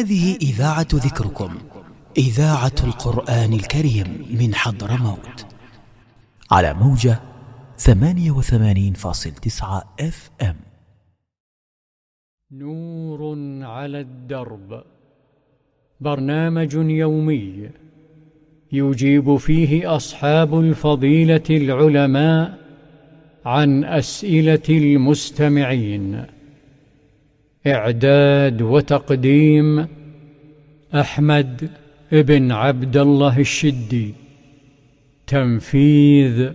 هذه إذاعة ذكركم، إذاعة القرآن الكريم من حضرموت، على موجة 88.9 FM. نور على الدرب، برنامج يومي يجيب فيه أصحاب الفضيلة العلماء عن أسئلة المستمعين. إعداد وتقديم أحمد بن عبد الله الشدي. تنفيذ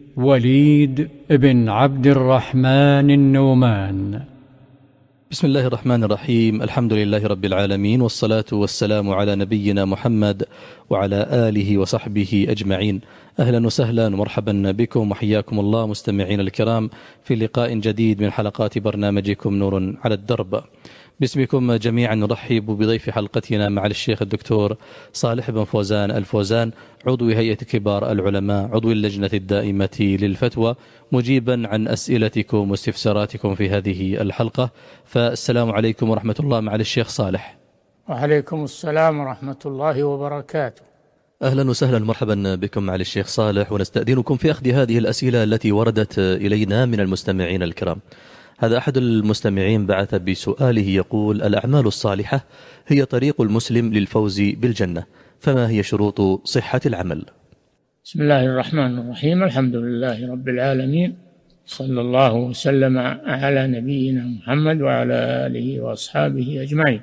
وليد بن عبد الرحمن النومان. بسم الله الرحمن الرحيم. الحمد لله رب العالمين، والصلاة والسلام على نبينا محمد وعلى آله وصحبه أجمعين. أهلا وسهلا ومرحبا بكم وحياكم الله مستمعين الكرام في لقاء جديد من حلقات برنامجكم نور على الدرب. باسمكم جميعا نرحب بضيف حلقتنا مع الشيخ الدكتور صالح بن فوزان الفوزان، عضو هيئة كبار العلماء، عضو اللجنة الدائمة للفتوى، مجيبا عن أسئلتكم واستفساراتكم في هذه الحلقة. فالسلام عليكم ورحمة الله مع الشيخ صالح. وعليكم السلام ورحمة الله وبركاته. أهلا وسهلا مرحبا بكم مع الشيخ صالح، ونستأذنكم في أخذ هذه الأسئلة التي وردت إلينا من المستمعين الكرام. هذا أحد المستمعين بعث بسؤاله يقول: الأعمال الصالحة هي طريق المسلم للفوز بالجنة، فما هي شروط صحة العمل؟ بسم الله الرحمن الرحيم. الحمد لله رب العالمين، صلى الله وسلم على نبينا محمد وعلى آله وأصحابه أجمعين.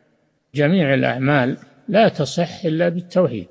جميع الأعمال لا تصح إلا بالتوحيد.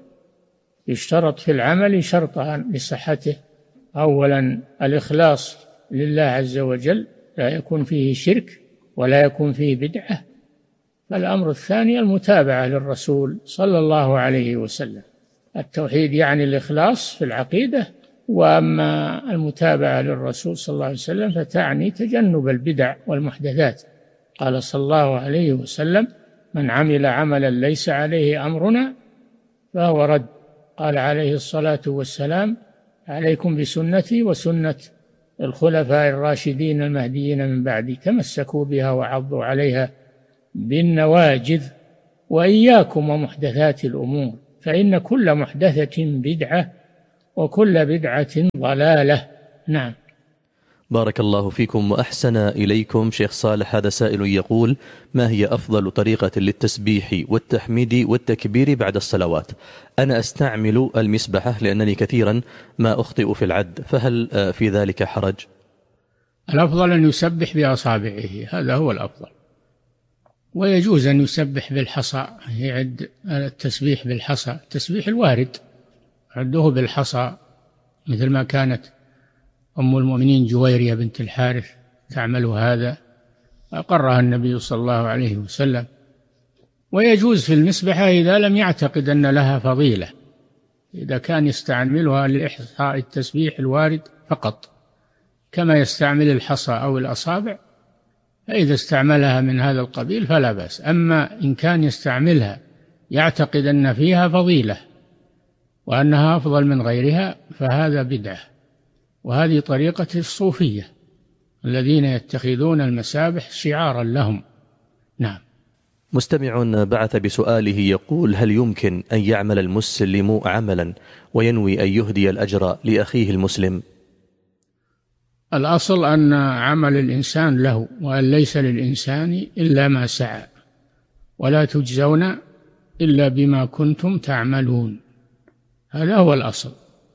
يشترط في العمل شرطان لصحته: أولا الإخلاص لله عز وجل، لا يكون فيه شرك ولا يكون فيه بدعة. فالأمر الثاني المتابعة للرسول صلى الله عليه وسلم. التوحيد يعني الإخلاص في العقيدة، وأما المتابعة للرسول صلى الله عليه وسلم فتعني تجنب البدع والمحدثات. قال صلى الله عليه وسلم: من عمل عملا ليس عليه أمرنا فهو رد. قال عليه الصلاة والسلام: عليكم بسنتي وسنة الخلفاء الراشدين المهديين من بعدي، تمسكوا بها وعضوا عليها بالنواجذ، وإياكم ومحدثات الأمور، فإن كل محدثة بدعة وكل بدعة ضلالة. نعم. بارك الله فيكم وأحسن إليكم. شيخ صالح، هذا سائل يقول: ما هي أفضل طريقة للتسبيح والتحميد والتكبير بعد الصلوات؟ أنا أستعمل المسبحة لأنني كثيرا ما أخطئ في العد، فهل في ذلك حرج؟ الأفضل أن يسبح بأصابعه، هذا هو الأفضل. ويجوز أن يسبح بالحصى، يعد التسبيح بالحصى، التسبيح الوارد عده بالحصى، مثل ما كانت أم المؤمنين جويرية بنت الحارث تعمل هذا، أقرها النبي صلى الله عليه وسلم. ويجوز في المسبحة إذا لم يعتقد أن لها فضيلة، إذا كان يستعملها لإحصاء التسبيح الوارد فقط، كما يستعمل الحصى أو الأصابع، فإذا استعملها من هذا القبيل فلا بأس. أما إن كان يستعملها يعتقد أن فيها فضيلة وأنها أفضل من غيرها فهذا بدعة، وهذه طريقة الصوفية الذين يتخذون المسابح شعارا لهم. نعم. مستمع بعث بسؤاله يقول: هل يمكن أن يعمل المسلم عملا وينوي أن يهدي الأجر لأخيه المسلم؟ الأصل أن عمل الإنسان له، وأن ليس للإنسان إلا ما سعى، ولا تجزون إلا بما كنتم تعملون، هذا هو الأصل.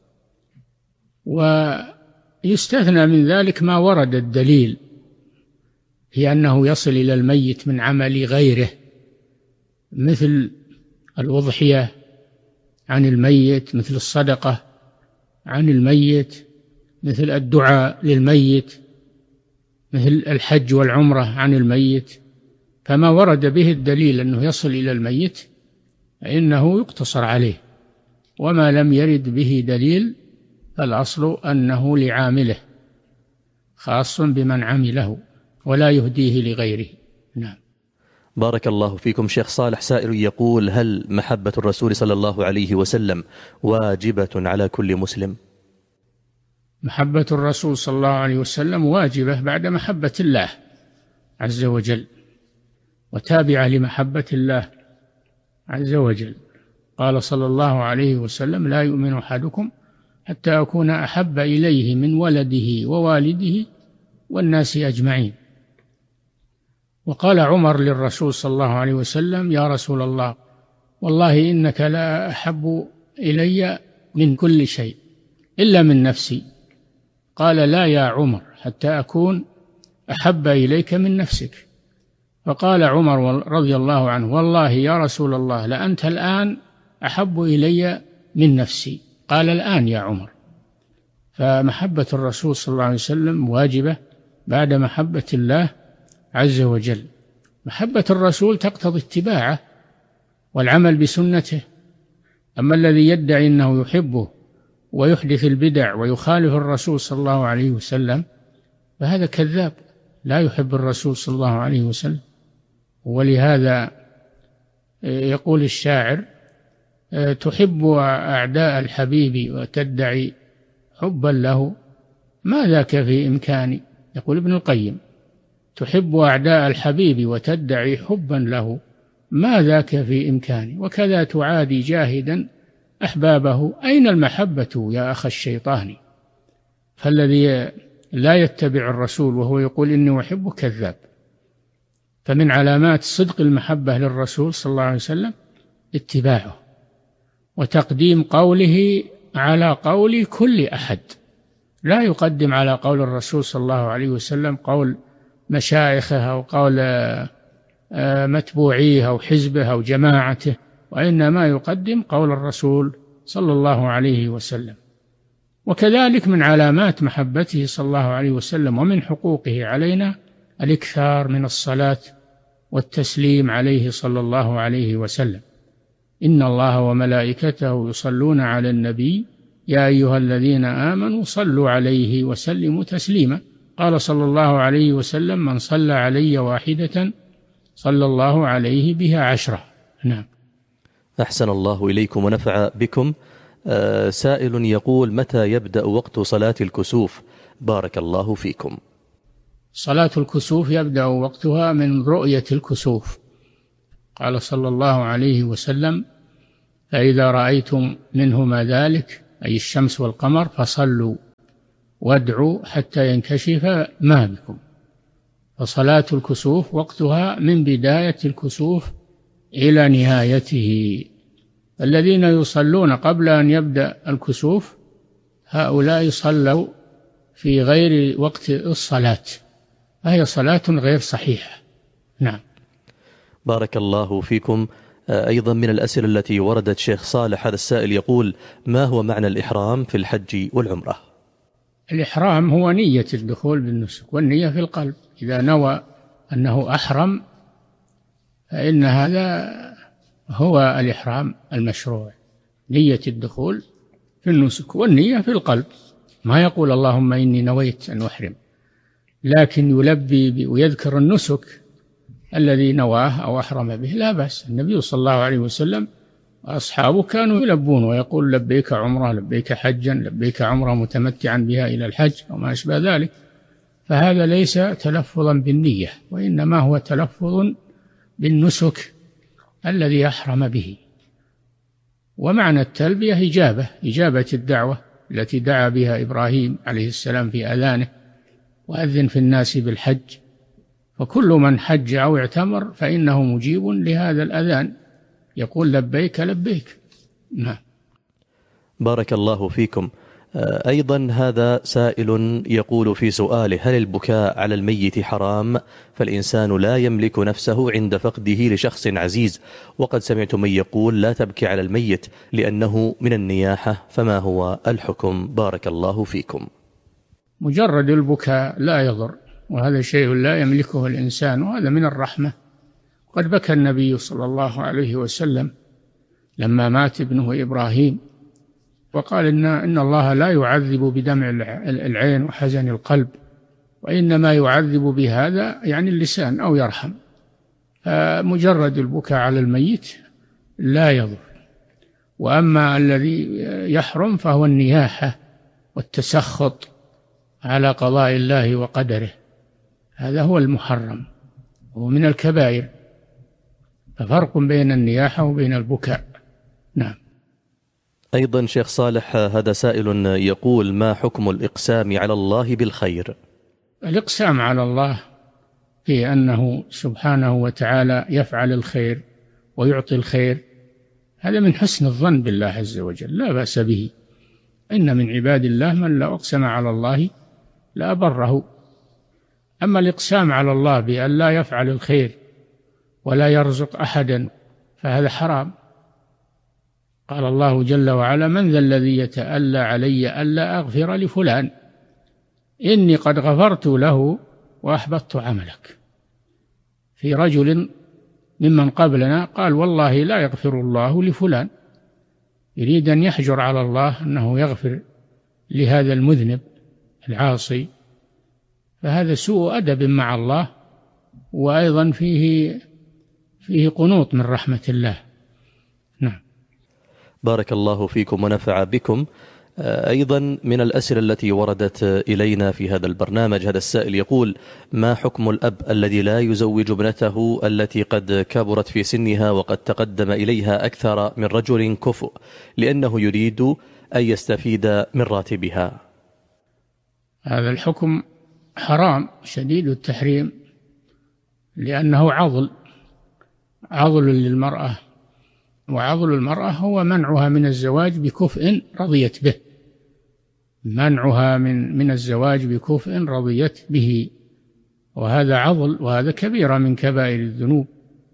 ويستثنى من ذلك ما ورد الدليل في أنه يصل إلى الميت من عمل غيره، مثل الأضحية عن الميت، مثل الصدقة عن الميت، مثل الدعاء للميت، مثل الحج والعمرة عن الميت. فما ورد به الدليل أنه يصل إلى الميت فإنه يقتصر عليه، وما لم يرد به دليل فالأصل أنه لعامله، خاص بمن عمله ولا يهديه لغيره. نعم. بارك الله فيكم. شيخ صالح، سائل يقول: هل محبة الرسول صلى الله عليه وسلم واجبة على كل مسلم؟ محبة الرسول صلى الله عليه وسلم واجبة بعد محبة الله عز وجل، وتابعة لمحبة الله عز وجل. قال صلى الله عليه وسلم: لا يؤمن أحدكم حتى أكون أحب إليه من ولده ووالده والناس أجمعين. وقال عمر للرسول صلى الله عليه وسلم: يا رسول الله، والله إنك لا أحب إلي من كل شيء إلا من نفسي. قال: لا يا عمر، حتى أكون أحب إليك من نفسك. فقال عمر رضي الله عنه: والله يا رسول الله لأنت الآن أحب إلي من نفسي. قال: الآن يا عمر. فمحبة الرسول صلى الله عليه وسلم واجبة بعد محبة الله عز وجل. محبة الرسول تقتضي اتباعه والعمل بسنته. أما الذي يدعي أنه يحبه ويحدث البدع ويخالف الرسول صلى الله عليه وسلم فهذا كذاب، لا يحب الرسول صلى الله عليه وسلم. ولهذا يقول الشاعر: تحب أعداء الحبيب وتدعي حبا له، ما ذاك في إمكاني. يقول ابن القيم: تحب أعداء الحبيب وتدعي حبا له، ما ذاك في إمكاني. وكذا تعادي جاهدا أحبابه، أين المحبة يا أخ الشيطان؟ فالذي لا يتبع الرسول وهو يقول إني أحبه كذاب. فمن علامات صدق المحبة للرسول صلى الله عليه وسلم اتباعه وتقديم قوله على قول كل أحد، لا يقدم على قول الرسول صلى الله عليه وسلم قول مشايخه أو قول متبوعيه أو حزبه أو جماعته، وإنما يقدم قول الرسول صلى الله عليه وسلم. وكذلك من علامات محبته صلى الله عليه وسلم ومن حقوقه علينا الإكثار من الصلاة والتسليم عليه صلى الله عليه وسلم. إن الله وملائكته يصلون على النبي يا أيها الذين آمنوا صلوا عليه وسلموا تسليما. قال صلى الله عليه وسلم: من صلى علي واحدة صلى الله عليه بها 10. نعم. أحسن الله إليكم ونفع بكم. سائل يقول: متى يبدأ وقت صلاة الكسوف؟ بارك الله فيكم. صلاة الكسوف يبدأ وقتها من رؤية الكسوف. قال صلى الله عليه وسلم: فإذا رأيتم منهما ذلك، أي الشمس والقمر، فصلوا وادعوا حتى ينكشف ما بكم. فصلاة الكسوف وقتها من بداية الكسوف إلى نهايته. الذين يصلون قبل أن يبدأ الكسوف هؤلاء صلوا في غير وقت الصلاة، فهي صلاة غير صحيحة. نعم. بارك الله فيكم. أيضا من الأسئلة التي وردت شيخ صالح، هذا السائل يقول: ما هو معنى الإحرام في الحج والعمرة؟ الإحرام هو نية الدخول بالنسك، والنية في القلب. إذا نوى أنه أحرم فإن هذا هو الإحرام المشروع، نية الدخول في النسك، والنية في القلب. ما يقول اللهم إني نويت أن أحرم، لكن يلبي ويذكر النسك الذي نواه أو أحرم به، لا بأس. النبي صلى الله عليه وسلم وأصحابه كانوا يلبون ويقول: لبيك عمرة، لبيك حجا، لبيك عمرة متمتعا بها إلى الحج وما أشبه ذلك. فهذا ليس تلفظا بالنية، وإنما هو تلفظ بالنسك الذي أحرم به. ومعنى التلبية إجابة الدعوة التي دعا بها إبراهيم عليه السلام في أذانه: وأذن في الناس بالحج. فكل من حج أو اعتمر فإنه مجيب لهذا الأذان، يقول: لبيك لبيك. نعم. بارك الله فيكم. أيضا هذا سائل يقول في سؤاله: هل البكاء على الميت حرام؟ فالإنسان لا يملك نفسه عند فقده لشخص عزيز، وقد سمعت من يقول: لا تبكي على الميت لأنه من النياحة، فما هو الحكم؟ بارك الله فيكم. مجرد البكاء لا يضر، وهذا شيء لا يملكه الإنسان، وهذا من الرحمة. قد بكى النبي صلى الله عليه وسلم لما مات ابنه إبراهيم، وقال إن الله لا يعذب بدمع العين وحزن القلب، وإنما يعذب بهذا يعني اللسان أو يرحم. فمجرد البكاء على الميت لا يضر. وأما الذي يحرم فهو النياحة والتسخط على قضاء الله وقدره، هذا هو المحرم ومن الكبائر. ففرق بين النياحة وبين البكاء. نعم. أيضا شيخ صالح، هذا سائل يقول: ما حكم الإقسام على الله بالخير؟ الإقسام على الله في أنه سبحانه وتعالى يفعل الخير ويعطي الخير، هذا من حسن الظن بالله عز وجل، لا بأس به. إن من عباد الله من لو أقسم على الله لأبره. أما الإقسام على الله بأن لا يفعل الخير ولا يرزق أحدا فهذا حرام. قال الله جل وعلا: من ذا الذي يتألى علي ألا أغفر لفلان إني قد غفرت له وأحبطت عملك. في رجل ممن قبلنا قال: والله لا يغفر الله لفلان، يريد أن يحجر على الله أنه يغفر لهذا المذنب العاصي، فهذا سوء أدب مع الله، وأيضا فيه قنوط من رحمة الله. نعم. بارك الله فيكم ونفع بكم. أيضا من الأسئلة التي وردت إلينا في هذا البرنامج، هذا السائل يقول: ما حكم الأب الذي لا يزوج ابنته التي قد كبرت في سنها وقد تقدم إليها أكثر من رجل كفء لأنه يريد أن يستفيد من راتبها؟ هذا الحكم حرام شديد التحريم، لأنه عضل للمرأة، وعضل المرأة هو منعها من الزواج بكفء رضيت به، منعها من الزواج بكفء رضيت به، وهذا عضل، وهذا كبيرة من كبائر الذنوب.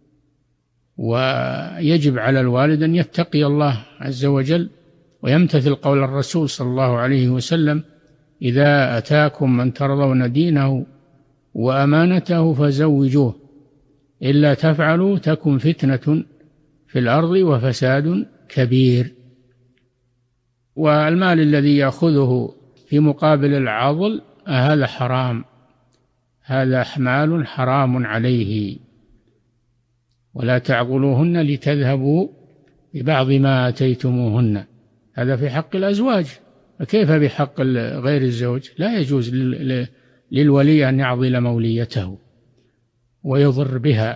ويجب على الوالد أن يتقي الله عز وجل ويمتثل قول الرسول صلى الله عليه وسلم: إذا أتاكم من ترضون دينه وأمانته فزوجوه، إلا تفعلوا تكن فتنة في الأرض وفساد كبير. والمال الذي يأخذه في مقابل العضل هذا حرام، هذا مال حرام عليه. ولا تعضلوهن لتذهبوا ببعض ما آتيتموهن، هذا في حق الأزواج، فكيف بحق غير الزوج؟ لا يجوز للولي أن يعضل موليته ويضر بها،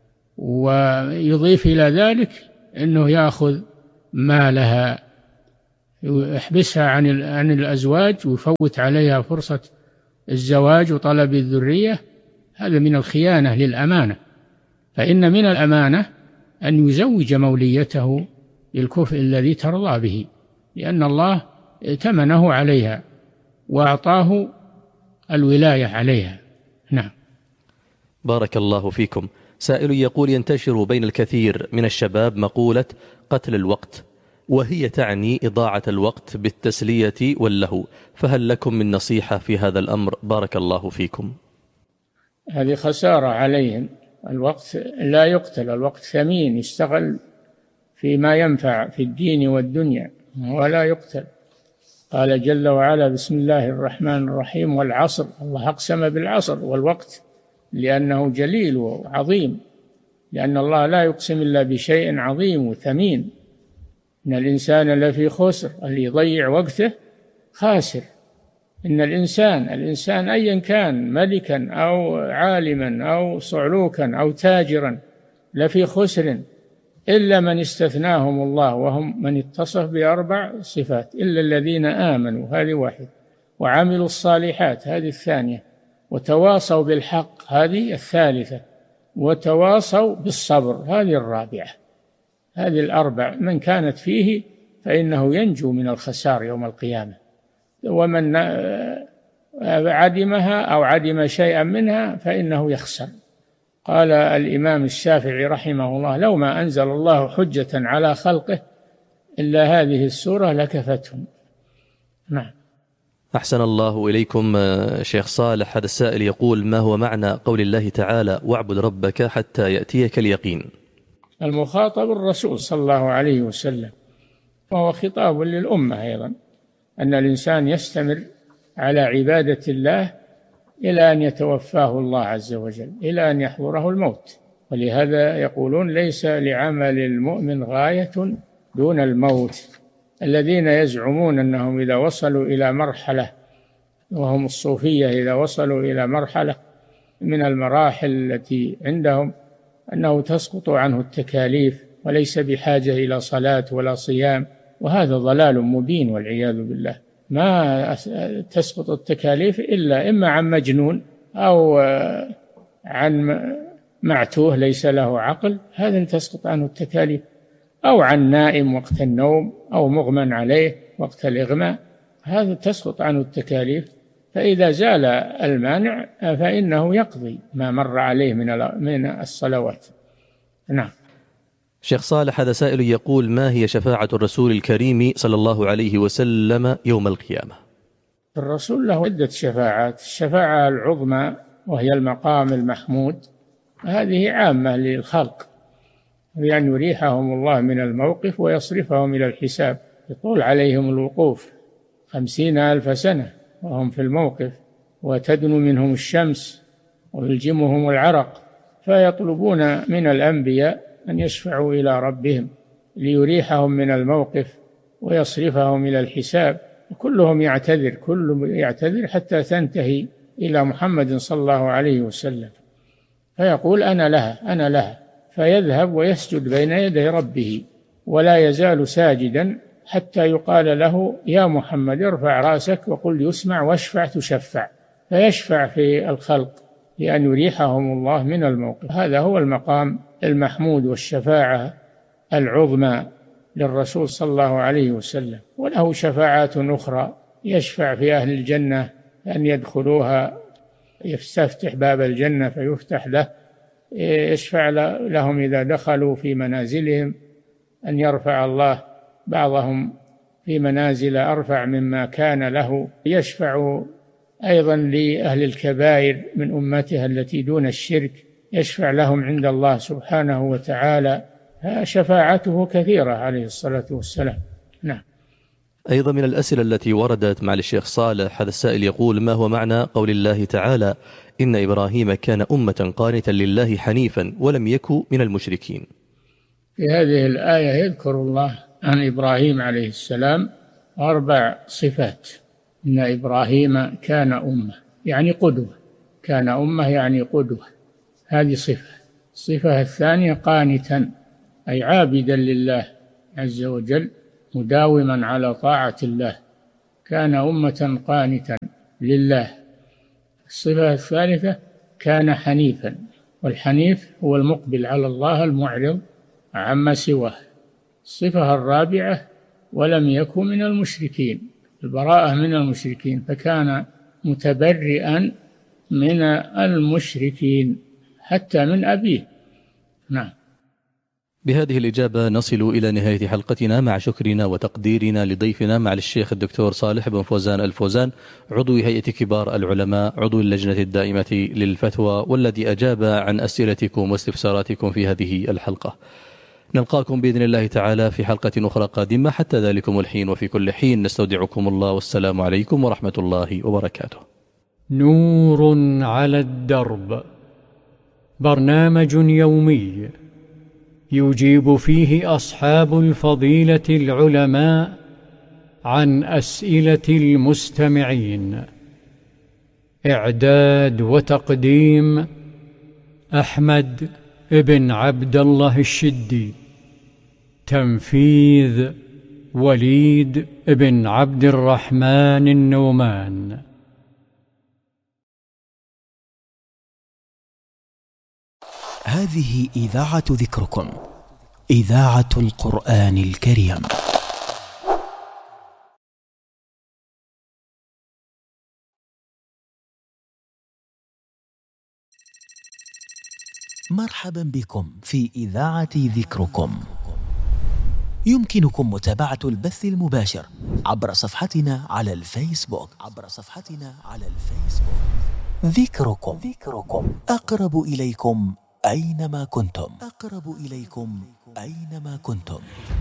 ويضيف إلى ذلك أنه يأخذ مالها، يحبسها عن الأزواج ويفوت عليها فرصة الزواج وطلب الذرية. هذا من الخيانة للأمانة، فإن من الأمانة أن يزوج موليته بالكفء الذي ترضى به، لأن الله ائتمنه عليها وأعطاه الولاية عليها. نعم. بارك الله فيكم. سائل يقول: ينتشر بين الكثير من الشباب مقولة قتل الوقت، وهي تعني إضاعة الوقت بالتسلية واللهو، فهل لكم من نصيحة في هذا الأمر؟ بارك الله فيكم. هذه خسارة عليهم، الوقت لا يقتل، الوقت ثمين، يشتغل فيما ينفع في الدين والدنيا ولا يقتل. قال جل وعلا: بسم الله الرحمن الرحيم: والعصر. الله أقسم بالعصر والوقت لأنه جليل وعظيم، لأن الله لا يقسم إلا بشيء عظيم وثمين. إن الإنسان لفي خسر، اللي يضيع وقته خاسر. إن الإنسان أيا كان، ملكا أو عالما أو صعلوكا أو تاجرا، لفي خسر إلا من استثناهم الله، وهم من اتصف بأربع صفات: إلا الذين آمنوا، هذه واحد، وعملوا الصالحات، هذه الثانية، وتواصوا بالحق، هذه الثالثة، وتواصوا بالصبر، هذه الرابعة. هذه الأربع من كانت فيه فإنه ينجو من الخسار يوم القيامة، ومن عدمها أو عدم شيئا منها فإنه يخسر. قال الإمام الشافعي رحمه الله: لو ما أنزل الله حجة على خلقه إلا هذه السورة لكفتهم. نعم. أحسن الله إليكم شيخ صالح. هذا السائل يقول: ما هو معنى قول الله تعالى: واعبد ربك حتى يأتيك اليقين؟ المخاطب الرسول صلى الله عليه وسلم، وهو خطاب للأمة أيضا، أن الإنسان يستمر على عبادة الله إلى أن يتوفاه الله عز وجل، إلى أن يحضره الموت. ولهذا يقولون: ليس لعمل المؤمن غاية دون الموت. الذين يزعمون أنهم إذا وصلوا إلى مرحلة، وهم الصوفية، إذا وصلوا إلى مرحلة من المراحل التي عندهم أنه تسقط عنه التكاليف وليس بحاجة إلى صلاة ولا صيام، وهذا ضلال مبين والعياذ بالله. ما تسقط التكاليف إلا إما عن مجنون أو عن معتوه ليس له عقل، هذا اللي تسقط عنه التكاليف، أو عن نائم وقت النوم أو مغمى عليه وقت الإغماء، هذا تسقط عنه التكاليف. فإذا زال المانع فإنه يقضي ما مر عليه من الصلوات. نعم. شيخ صالح، هذا سائل يقول: ما هي شفاعة الرسول الكريم صلى الله عليه وسلم يوم القيامة؟ الرسول له عدة شفاعات. الشفاعة العظمى وهي المقام المحمود، هذه عامة للخلق، بأن يريحهم الله من الموقف ويصرفهم إلى الحساب، يطول عليهم الوقوف 50,000 سنة وهم في الموقف، وتدنو منهم الشمس ويلجمهم العرق، فيطلبون من الأنبياء أن يشفعوا إلى ربهم ليريحهم من الموقف ويصرفهم إلى الحساب. كلهم يعتذر، كل يعتذر حتى تنتهي إلى محمد صلى الله عليه وسلم، فيقول أنا لها أنا لها، فيذهب ويسجد بين يدي ربه ولا يزال ساجدا حتى يقال له يا محمد ارفع رأسك وقل يسمع واشفع تشفع، فيشفع في الخلق لأن يريحهم الله من الموقف. هذا هو المقام المحمود والشفاعة العظمى للرسول صلى الله عليه وسلم. وله شفاعات أخرى، يشفع في أهل الجنة أن يدخلوها، يستفتح باب الجنة فيفتح له، يشفع لهم إذا دخلوا في منازلهم أن يرفع الله بعضهم في منازل أرفع مما كان له. يشفع أيضا لأهل الكبائر من أمته التي دون الشرك، يشفع لهم عند الله سبحانه وتعالى، شفاعته كثيرة عليه الصلاة والسلام. نعم. أيضا من الأسئلة التي وردت مع الشيخ صالح، هذا السائل يقول: ما هو معنى قول الله تعالى إن إبراهيم كان أمة قانتا لله حنيفا ولم يكن من المشركين؟ في هذه الآية يذكر الله عن إبراهيم عليه السلام 4 صفات. إن إبراهيم كان أمة يعني قدوة، كان أمة يعني قدوة، هذه صفة. الصفة الثانية قانتا أي عابدا لله عز وجل مداوما على طاعة الله، كان أمة قانتا لله. الصفة الثالثة كان حنيفا، والحنيف هو المقبل على الله المعرض عما سواه. الصفة الرابعة ولم يكن من المشركين، البراءة من المشركين، فكان متبرئا من المشركين حتى من أبيه. نعم. بهذه الإجابة نصل إلى نهاية حلقتنا، مع شكرنا وتقديرنا لضيفنا مع الشيخ الدكتور صالح بن فوزان الفوزان، عضو هيئة كبار العلماء، عضو اللجنة الدائمة للفتوى، والذي أجاب عن أسئلتكم واستفساراتكم في هذه الحلقة. نلقاكم بإذن الله تعالى في حلقة أخرى قادمة، حتى ذلكم الحين وفي كل حين نستودعكم الله، والسلام عليكم ورحمة الله وبركاته. نور على الدرب، برنامج يومي يجيب فيه أصحاب الفضيلة العلماء عن أسئلة المستمعين. إعداد وتقديم أحمد بن عبد الله الشدي. تنفيذ وليد بن عبد الرحمن النومان. هذه إذاعة ذكركم، إذاعة القرآن الكريم. مرحبا بكم في إذاعة ذكركم. يمكنكم متابعة البث المباشر عبر صفحتنا على الفيسبوك. ذكركم أقرب إليكم أينما كنتم.